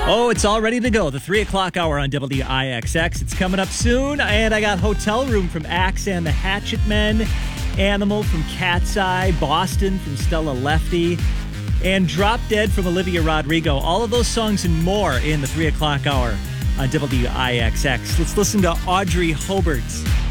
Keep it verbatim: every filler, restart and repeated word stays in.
Oh, it's all ready to go. The three o'clock hour on W I X X. It's coming up soon. And I got Hotel Room from Axe and the Hatchet Men, Animal from Cat's Eye, Boston from Stella Lefty, and Drop Dead from Olivia Rodrigo. All of those songs and more in the three o'clock hour on W I X X. Let's listen to Audrey Hobart's